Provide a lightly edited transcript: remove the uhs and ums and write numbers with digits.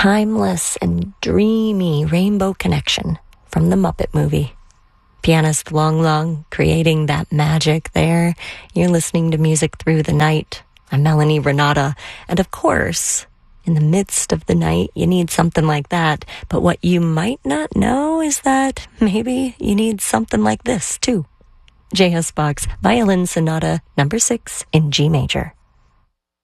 timeless and dreamy rainbow connection from the Muppet movie. Pianist Long Long creating that magic there. You're listening to Music Through the Night. I'm Melanie Renata. And of course, in the midst of the night, you need something like that. But what you might not know is that maybe you need something like this, too. J.S. Bach's Violin Sonata No. 6 in G major.